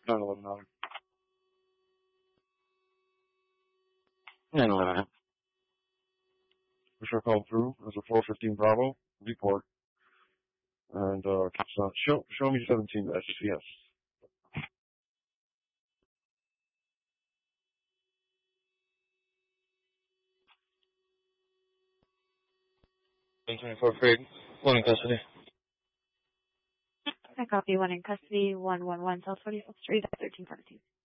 911. 911. For sure, call through. There's a 415 Bravo. Report. And, show me 17 SCS. 124 Craig. One in custody. I copy, one in custody, 111 South 24th Street at 1342.